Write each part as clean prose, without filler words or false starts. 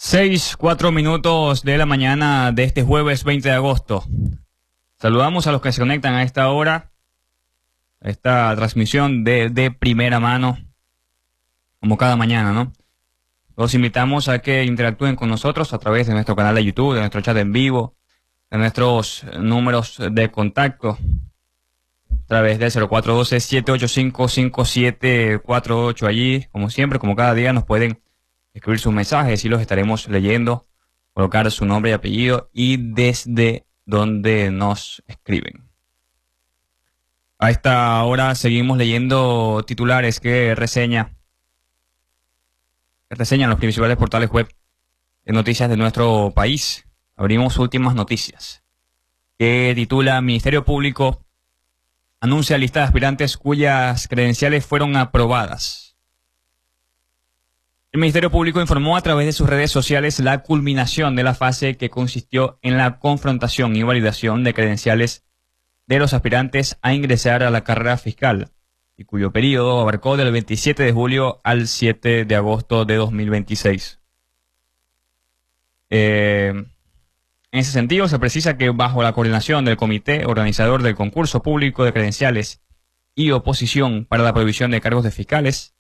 6:04 de la mañana de este jueves 20 de agosto. Saludamos a los que se conectan a esta hora, a esta transmisión de primera mano, como cada mañana, ¿no? Los invitamos a que interactúen con nosotros a través de nuestro canal de YouTube, de nuestro chat en vivo, de nuestros números de contacto, a través del 0412-785-5748. Allí, como siempre, como cada día, nos pueden escribir sus mensajes y los estaremos leyendo, colocar su nombre y apellido y desde donde nos escriben. A esta hora seguimos leyendo titulares que reseñan los principales portales web de noticias de nuestro país. Abrimos Últimas Noticias, que titula: Ministerio Público anuncia lista de aspirantes cuyas credenciales fueron aprobadas. El Ministerio Público informó a través de sus redes sociales la culminación de la fase que consistió en la confrontación y validación de credenciales de los aspirantes a ingresar a la carrera fiscal, y cuyo periodo abarcó del 27 de julio al 7 de agosto de 2026. En ese sentido, se precisa que bajo la coordinación del comité organizador del concurso público de credenciales y oposición para la prohibición de cargos de fiscales,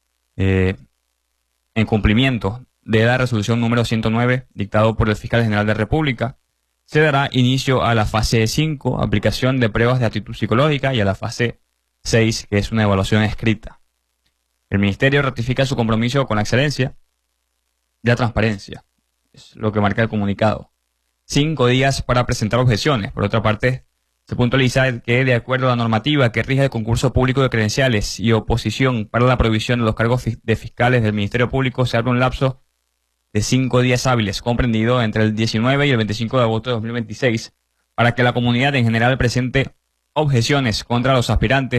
en cumplimiento de la resolución número 109 dictado por el Fiscal General de la República, se dará inicio a la fase 5, aplicación de pruebas de aptitud psicológica, y a la fase 6, que es una evaluación escrita. El Ministerio ratifica su compromiso con la excelencia y la transparencia, es lo que marca el comunicado. 5 días para presentar objeciones. Por otra parte, se puntualiza que, de acuerdo a la normativa que rige el concurso público de credenciales y oposición para la prohibición de los cargos de fiscales del Ministerio Público, se abre un lapso de 5 días hábiles, comprendido entre el 19 y el 25 de agosto de 2026, para que la comunidad en general presente objeciones contra los aspirantes